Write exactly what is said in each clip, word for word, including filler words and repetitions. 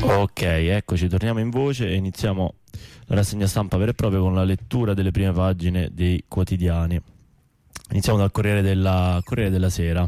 Ok, eccoci, torniamo in voce e iniziamo la rassegna stampa vera e propria con la lettura delle prime pagine dei quotidiani. Iniziamo dal Corriere della, Corriere della Sera,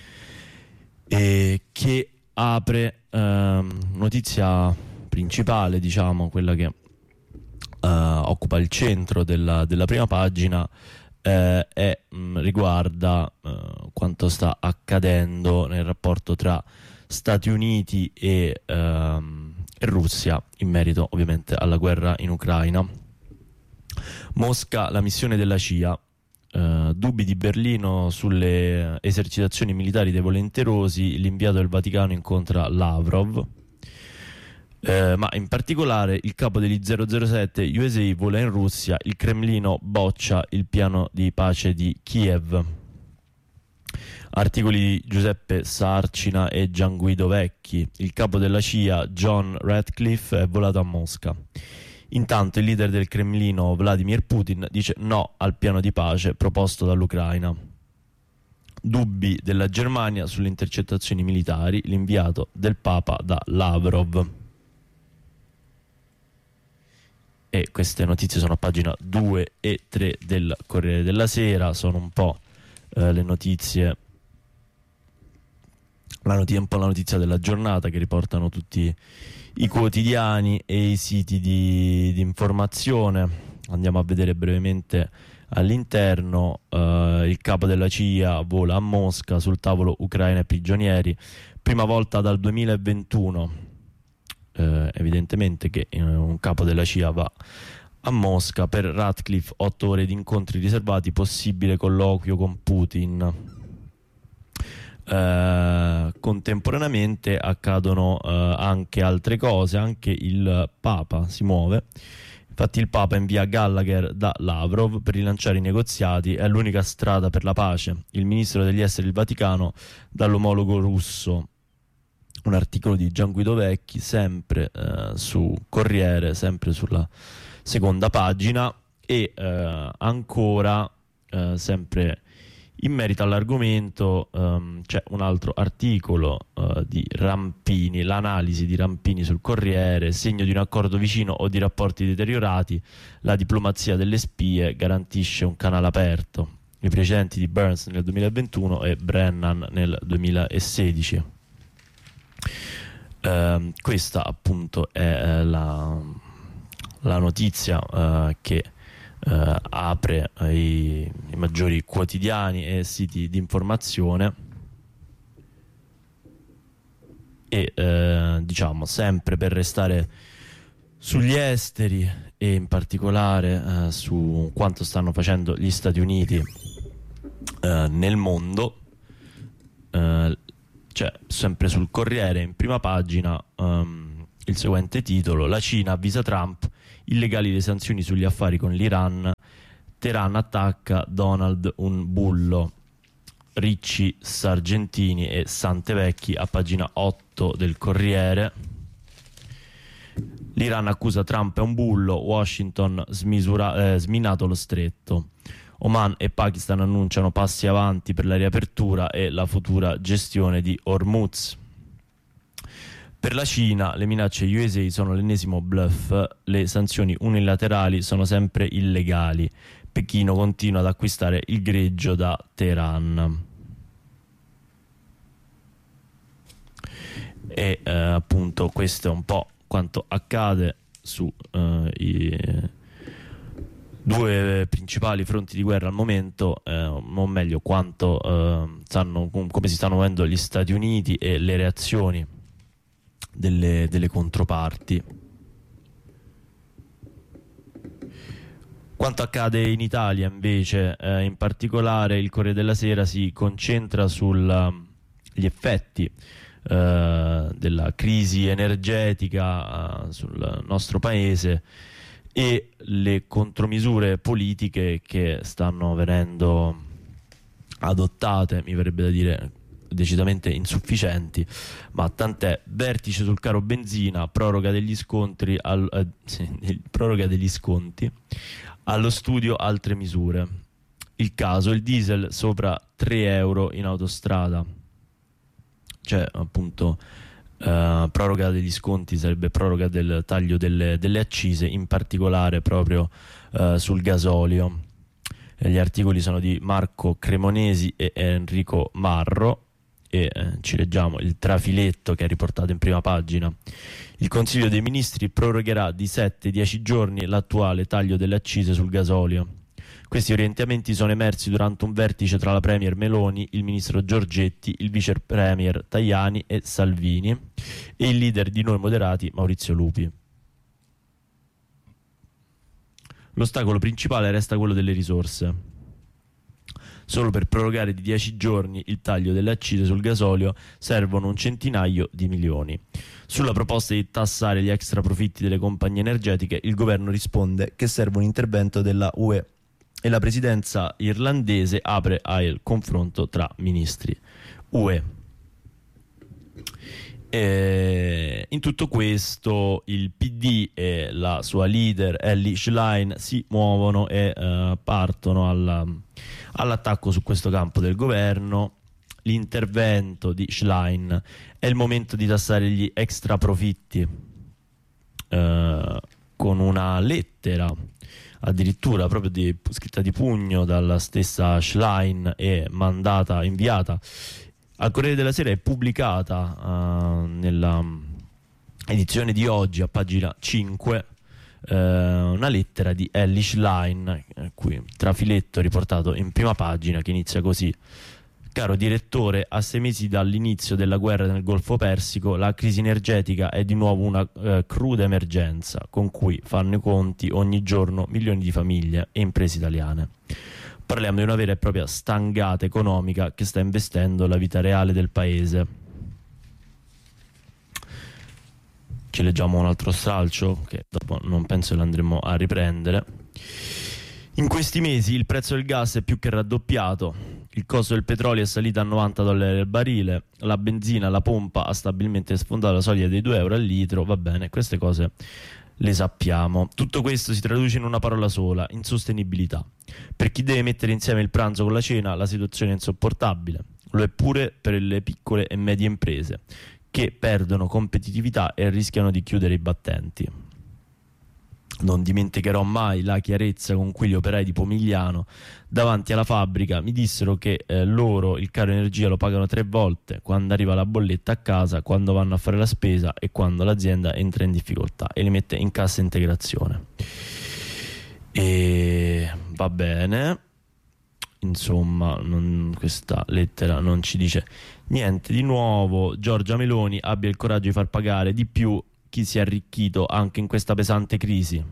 e che apre ehm, notizia principale, diciamo, quella che eh, occupa il centro della, della prima pagina, eh, è, mh, riguarda eh, quanto sta accadendo nel rapporto tra Stati Uniti e, ehm, e Russia in merito ovviamente alla guerra in Ucraina. Mosca, la missione della C I A. Uh, dubbi di Berlino sulle esercitazioni militari dei volenterosi, l'inviato del Vaticano incontra Lavrov, uh, ma in particolare il capo degli zero zero sette U S A vola in Russia, il Cremlino boccia il piano di pace di Kiev. Articoli di Giuseppe Sarcina e Gianguido Vecchi. Il capo della C I A John Ratcliffe è volato a Mosca. Intanto il leader del Cremlino Vladimir Putin dice no al piano di pace proposto dall'Ucraina. Dubbi della Germania sulle intercettazioni militari, l'inviato del Papa da Lavrov. E queste notizie sono a pagina due e tre del Corriere della Sera, sono un po' eh, le notizie, la notizia, un po' la notizia della giornata che riportano tutti i quotidiani e i siti di, di informazione. Andiamo a vedere brevemente all'interno. Uh, il capo della C I A vola a Mosca, sul tavolo Ucraina e prigionieri, prima volta dal duemilaventuno. Uh, evidentemente che uh, un capo della C I A va a Mosca. Per Ratcliffe otto ore di incontri riservati, possibile colloquio con Putin. Uh, contemporaneamente accadono uh, anche altre cose, anche il Papa si muove. Infatti il Papa invia Gallagher da Lavrov per rilanciare i negoziati, è l'unica strada per la pace. Il ministro degli esteri del Vaticano dall'omologo russo. Un articolo di Gianguido Vecchi, sempre uh, su Corriere, sempre sulla seconda pagina. E uh, ancora uh, sempre in merito all'argomento um, c'è un altro articolo uh, di Rampini, l'analisi di Rampini sul Corriere, segno di un accordo vicino o di rapporti deteriorati, la diplomazia delle spie garantisce un canale aperto, i precedenti di Burns nel duemilaventuno e Brennan nel duemilasedici. Uh, questa appunto è uh, la, la notizia uh, che Uh, apre uh, i, i maggiori quotidiani e siti di informazione. E uh, diciamo, sempre per restare sugli esteri e in particolare uh, su quanto stanno facendo gli Stati Uniti uh, nel mondo, uh, c'è sempre sul Corriere in prima pagina um, il seguente titolo: la Cina avvisa Trump, illegali le sanzioni sugli affari con l'Iran, Teheran attacca Donald un bullo. Ricci, Sargentini e Santevecchi a pagina otto del Corriere. L'Iran accusa Trump è un bullo, Washington smisura, eh, sminato lo stretto. Oman e Pakistan annunciano passi avanti per la riapertura e la futura gestione di Hormuz. Per la Cina le minacce U S A sono l'ennesimo bluff, le sanzioni unilaterali sono sempre illegali. Pechino continua ad acquistare il greggio da Teheran. E eh, appunto questo è un po' quanto accade su eh, i due principali fronti di guerra al momento, eh, o meglio quanto eh, stanno, come si stanno muovendo gli Stati Uniti e le reazioni Delle, delle controparti. Quanto accade in Italia invece, eh, in particolare il Corriere della Sera si concentra sugli effetti eh, della crisi energetica eh, sul nostro paese e le contromisure politiche che stanno venendo adottate, mi verrebbe da dire decisamente insufficienti, ma tant'è. Vertice sul caro benzina, proroga degli scontri al, eh, sì, proroga degli sconti, allo studio altre misure. Il caso, il diesel sopra tre euro in autostrada. C'è appunto Uh, proroga degli sconti sarebbe proroga del taglio delle, delle accise, in particolare proprio uh, sul gasolio. E gli articoli sono di Marco Cremonesi e Enrico Marro e eh, ci leggiamo il trafiletto che è riportato in prima pagina. Il Consiglio dei Ministri prorogherà di sette dieci giorni l'attuale taglio delle accise sul gasolio. Questi orientamenti sono emersi durante un vertice tra la Premier Meloni, il ministro Giorgetti, il vice premier Tajani e Salvini e il leader di Noi Moderati Maurizio Lupi. L'ostacolo principale resta quello delle risorse. Solo per prorogare di dieci giorni il taglio delle accise sul gasolio servono un centinaio di milioni. Sulla proposta di tassare gli extra profitti delle compagnie energetiche, il governo risponde che serve un intervento della U E e la presidenza irlandese apre al confronto tra ministri. U E. E in tutto questo il P D e la sua leader Elly Schlein si muovono e uh, partono alla, all'attacco su questo campo del governo. L'intervento di Schlein: è il momento di tassare gli extra profitti, uh, con una lettera addirittura proprio di, scritta di pugno dalla stessa Schlein e mandata, inviata al Corriere della Sera, è pubblicata uh, nella edizione di oggi a pagina cinque, uh, una lettera di Elly Schlein, eh, qui trafiletto riportato in prima pagina, che inizia così: caro direttore, a sei mesi dall'inizio della guerra nel Golfo Persico, la crisi energetica è di nuovo una uh, cruda emergenza con cui fanno i conti ogni giorno milioni di famiglie e imprese italiane. Parliamo di una vera e propria stangata economica che sta investendo la vita reale del paese. Ci leggiamo un altro stralcio che dopo non penso che l'andremo a riprendere. In questi mesi il prezzo del gas è più che raddoppiato, il costo del petrolio è salito a novanta dollari al barile, la benzina alla pompa ha stabilmente sfondato la soglia dei due euro al litro. Va bene, queste cose le sappiamo. Tutto questo si traduce in una parola sola: insostenibilità. Per chi deve mettere insieme il pranzo con la cena, la situazione è insopportabile. Lo è pure per le piccole e medie imprese, che perdono competitività e rischiano di chiudere i battenti. Non dimenticherò mai la chiarezza con cui gli operai di Pomigliano davanti alla fabbrica mi dissero che eh, loro il caro energia lo pagano tre volte: quando arriva la bolletta a casa, quando vanno a fare la spesa e quando l'azienda entra in difficoltà e li mette in cassa integrazione. E va bene, insomma, non, questa lettera non ci dice niente di nuovo. Giorgia Meloni abbia il coraggio di far pagare di più chi si è arricchito anche in questa pesante crisi.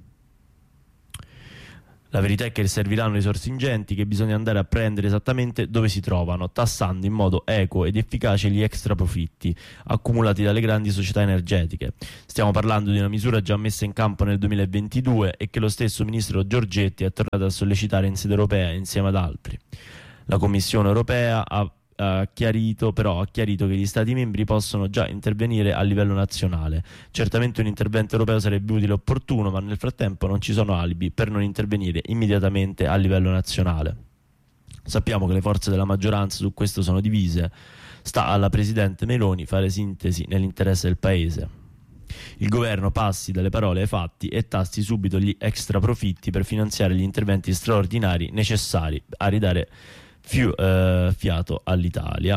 La verità è che serviranno risorse ingenti che bisogna andare a prendere esattamente dove si trovano, tassando in modo equo ed efficace gli extra profitti accumulati dalle grandi società energetiche. Stiamo parlando di una misura già messa in campo nel duemilaventidue e che lo stesso ministro Giorgetti è tornato a sollecitare in sede europea insieme ad altri. La Commissione europea ha ha chiarito, però ha chiarito che gli Stati membri possono già intervenire a livello nazionale. Certamente un intervento europeo sarebbe utile e opportuno, ma nel frattempo non ci sono alibi per non intervenire immediatamente a livello nazionale. Sappiamo che le forze della maggioranza su questo sono divise. Sta alla Presidente Meloni fare sintesi nell'interesse del Paese. Il governo passi dalle parole ai fatti e tassi subito gli extra profitti per finanziare gli interventi straordinari necessari a ridare Fiu, eh, fiato all'Italia.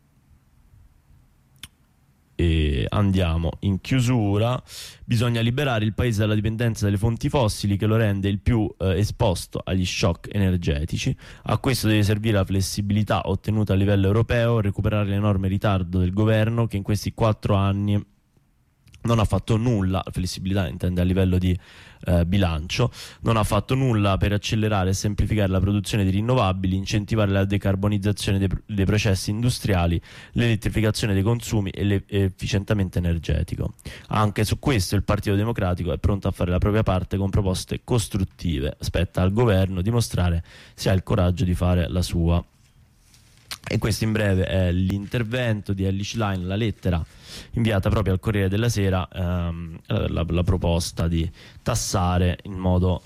E andiamo in chiusura. Bisogna liberare il paese dalla dipendenza dalle fonti fossili che lo rende il più eh, esposto agli shock energetici. A questo deve servire la flessibilità ottenuta a livello europeo, recuperare l'enorme ritardo del governo che in questi quattro anni non ha fatto nulla. Flessibilità intende a livello di eh, bilancio. Non ha fatto nulla per accelerare e semplificare la produzione di rinnovabili, incentivare la decarbonizzazione dei, dei processi industriali, l'elettrificazione dei consumi e l'efficientamento energetico. Anche su questo il Partito Democratico è pronto a fare la propria parte con proposte costruttive. Spetta al governo dimostrare se ha il coraggio di fare la sua. E questo in breve è l'intervento di Elly Schlein, la lettera inviata proprio al Corriere della Sera, ehm, la, la proposta di tassare in modo,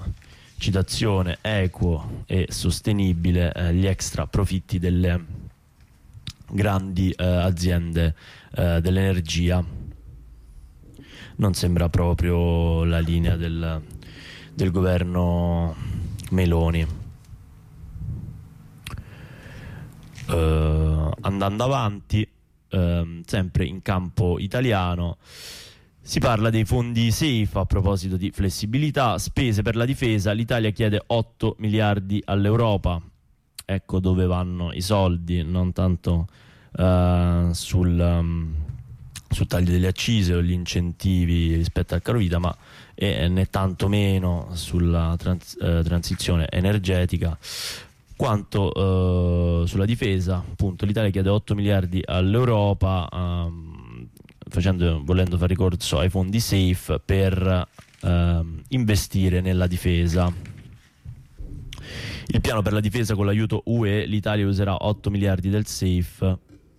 citazione, equo e sostenibile eh, gli extra profitti delle, grandi eh, aziende eh, dell'energia. Non sembra proprio la linea del, del governo Meloni. Uh, andando avanti, uh, sempre in campo italiano, si parla dei fondi safe. A proposito di flessibilità, spese per la difesa, l'Italia chiede otto miliardi all'Europa. Ecco dove vanno i soldi, non tanto uh, sul, um, sul taglio delle accise o gli incentivi rispetto al caro vita, ma e né tanto meno sulla trans- uh, transizione energetica, quanto uh, sulla difesa. Appunto, l'Italia chiede otto miliardi all'Europa, um, facendo, volendo fare ricorso ai fondi safe per uh, investire nella difesa. Il piano per la difesa con l'aiuto U E, l'Italia userà otto miliardi del safe.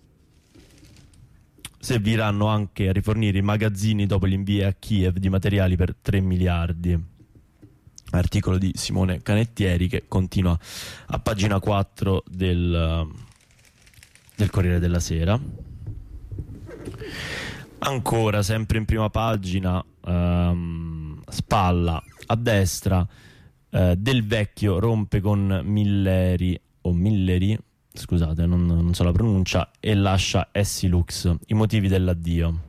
Serviranno anche a rifornire i magazzini dopo gli invii a Kiev di materiali per tre miliardi. Articolo di Simone Canettieri, che continua a pagina quattro del, del Corriere della Sera. Ancora, sempre in prima pagina, um, spalla a destra, uh, Del Vecchio rompe con Milleri o Milleri, scusate, non, non so la pronuncia, e lascia Essilux. I motivi dell'addio.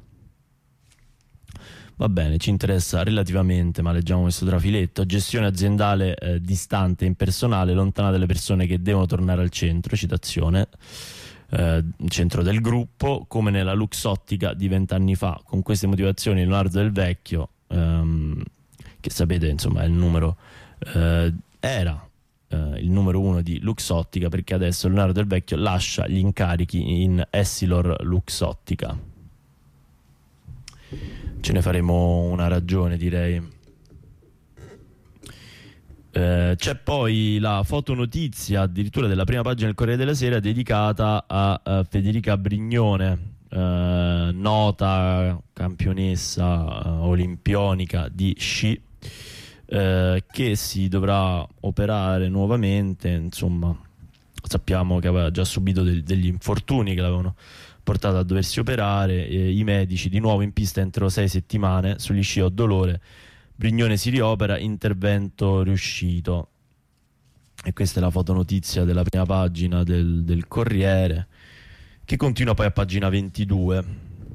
Va bene, ci interessa relativamente, ma leggiamo questo trafiletto. Gestione aziendale eh, distante e impersonale, lontana dalle persone che devono tornare al centro, citazione, eh, centro del gruppo, come nella Luxottica di vent'anni fa. Con queste motivazioni Leonardo Del Vecchio, ehm, che sapete insomma è il numero, eh, era eh, il numero uno di Luxottica, perché adesso Leonardo Del Vecchio lascia gli incarichi in Essilor Luxottica. Ce ne faremo una ragione, direi. Eh, c'è poi la fotonotizia addirittura della prima pagina del Corriere della Sera, dedicata a, a Federica Brignone, eh, nota campionessa eh, olimpionica di sci, eh, che si dovrà operare nuovamente. Insomma, sappiamo che aveva già subito de- degli infortuni che l'avevano portato a doversi operare. Eh, i medici di nuovo in pista entro sei settimane, sugli sci ho dolore, Brignone si riopera, intervento riuscito. E questa è la fotonotizia della prima pagina del, del Corriere, che continua poi a pagina ventidue.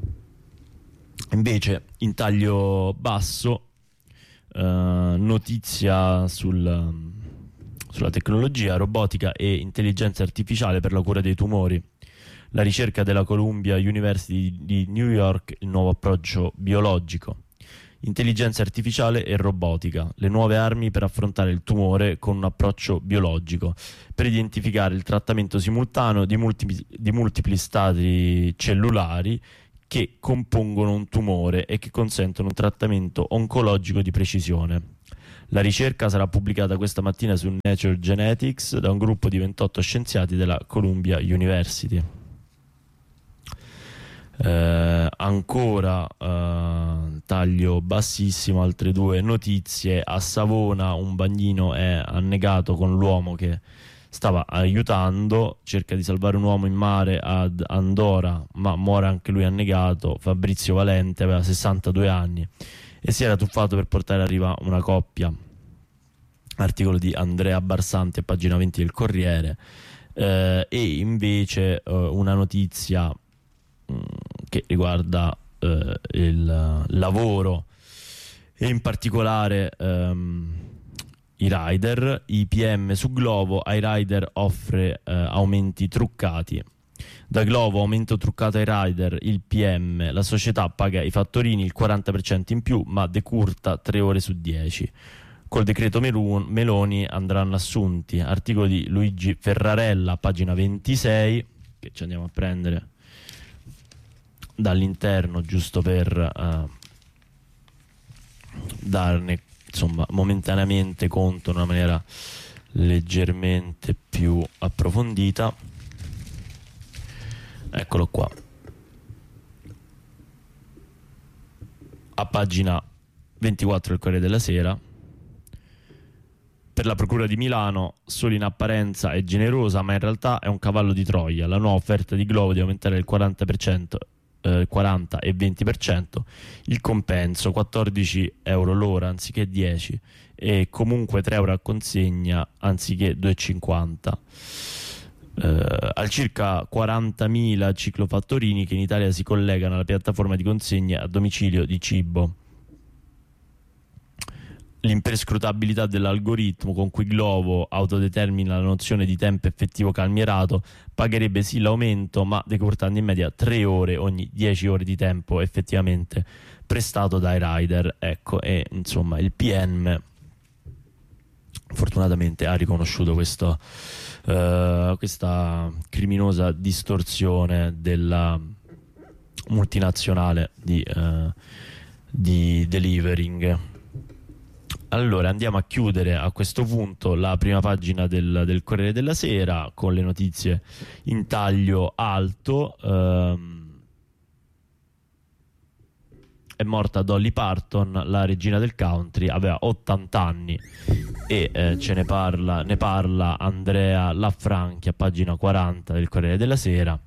Invece in taglio basso, eh, notizia sul, sulla tecnologia, robotica e intelligenza artificiale per la cura dei tumori. La ricerca della Columbia University di New York, il nuovo approccio biologico. Intelligenza artificiale e robotica, le nuove armi per affrontare il tumore con un approccio biologico, per identificare il trattamento simultaneo di multipli, di multipli stati cellulari che compongono un tumore e che consentono un trattamento oncologico di precisione. La ricerca sarà pubblicata questa mattina su Nature Genetics da un gruppo di ventotto scienziati della Columbia University. Eh, ancora eh, taglio bassissimo, altre due notizie. A Savona un bagnino è annegato con l'uomo che stava aiutando, cerca di salvare un uomo in mare ad Andora, ma muore anche lui annegato. Fabrizio Valente aveva sessantadue anni e si era tuffato per portare a riva una coppia. Articolo di Andrea Barsanti a pagina venti del Corriere. Eh, e invece eh, una notizia che riguarda eh, il lavoro e in particolare ehm, i rider. I P M su Glovo, ai rider offre eh, aumenti truccati. Da Glovo, aumento truccato ai rider, il P M, la società paga i fattorini il quaranta per cento in più ma decurta tre ore su dieci. Col decreto Meloni andranno assunti. Articolo di Luigi Ferrarella, pagina ventisei, che ci andiamo a prendere dall'interno giusto per uh, darne insomma momentaneamente conto in una maniera leggermente più approfondita. Eccolo qua, a pagina ventiquattro del Corriere della Sera. Per la Procura di Milano, solo in apparenza è generosa, ma in realtà è un cavallo di Troia. La nuova offerta di Glovo di aumentare il quaranta per cento, eh, quaranta e venti per cento, il compenso quattordici euro l'ora anziché dieci, e comunque tre euro a consegna anziché due e cinquanta. Uh, al circa quarantamila ciclofattorini che in Italia si collegano alla piattaforma di consegne a domicilio di cibo. L'imperscrutabilità dell'algoritmo con cui Glovo autodetermina la nozione di tempo effettivo calmierato pagherebbe sì l'aumento, ma decurtando in media tre ore ogni dieci ore di tempo effettivamente prestato dai rider. Ecco, e insomma il P M fortunatamente ha riconosciuto questo, uh, questa criminosa distorsione della multinazionale di, uh, di delivering. Allora andiamo a chiudere a questo punto la prima pagina del, del Corriere della Sera con le notizie in taglio alto. Um, è morta Dolly Parton, la regina del country, aveva ottanta anni, e eh, ce ne parla, ne parla Andrea Lafranchi a pagina quaranta del Corriere della Sera.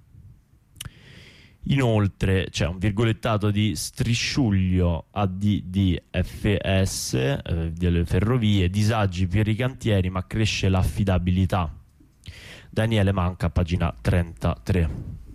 Inoltre c'è un virgolettato di Strisciuglio A D D F S, eh, delle ferrovie, disagi per i cantieri ma cresce l'affidabilità. Daniele Manca a pagina trentatré.